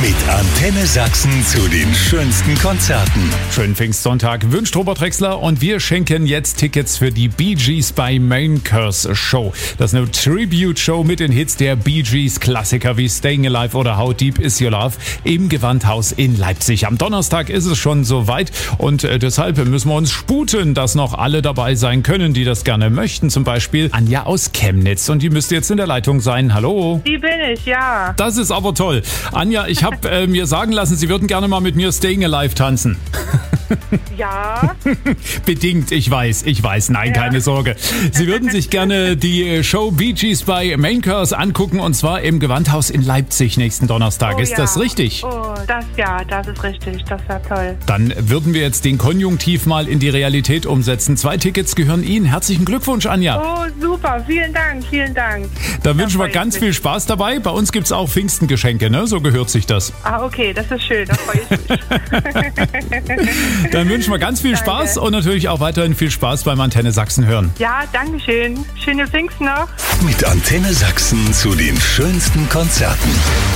Mit Antenne Sachsen zu den schönsten Konzerten. Schönen Pfingstsonntag wünscht Robert Drexler und wir schenken jetzt Tickets für die Bee Gees bei Main Curse Show. Das ist eine Tribute-Show mit den Hits der Bee Gees, Klassiker wie Staying Alive oder How Deep Is Your Love im Gewandhaus in Leipzig. Am Donnerstag ist es schon soweit und deshalb müssen wir uns sputen, dass noch alle dabei sein können, die das gerne möchten. Zum Beispiel Anja aus Chemnitz und die müsste jetzt in der Leitung sein. Hallo? Die bin ich, ja. Das ist aber toll. Anja, ich habe mir sagen lassen, Sie würden gerne mal mit mir Staying Alive tanzen. Ja. Bedingt, ich weiß. Nein, keine Sorge. Sie würden sich gerne die Show Bee Gees bei Main Curse angucken und zwar im Gewandhaus in Leipzig nächsten Donnerstag. Ist das richtig? Oh, das ist richtig. Das wäre toll. Dann würden wir jetzt den Konjunktiv mal in die Realität umsetzen. 2 Tickets gehören Ihnen. Herzlichen Glückwunsch, Anja. Oh, super. Vielen Dank. Da wünschen wir ganz viel Spaß dabei. Bei uns gibt's auch Pfingstengeschenke, ne? So gehört sich das. Ah, okay, das ist schön. Da freue ich mich. Dann wünschen wir ganz viel Spaß und natürlich auch weiterhin viel Spaß beim Antenne Sachsen hören. Ja, danke schön. Schöne Pfingsten noch. Mit Antenne Sachsen zu den schönsten Konzerten.